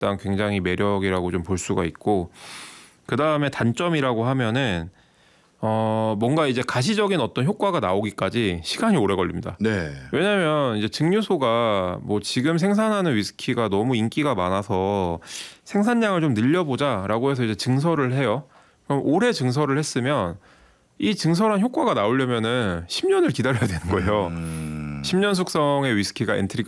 일단 굉장히 매력이라고 좀 볼 수가 있고, 그 다음에 단점이라고 하면은 뭔가 이제 가시적인 어떤 효과가 나오기까지 시간이 오래 걸립니다. 네. 왜냐하면 이제 증류소가 뭐 지금 생산하는 위스키가 너무 인기가 많아서 생산량을 좀 늘려보자라고 해서 이제 증설을 해요. 그럼 올해 증설을 했으면 이 증설한 효과가 나오려면은 10년을 기다려야 되는 거예요. 10년 숙성의 위스키가 엔트리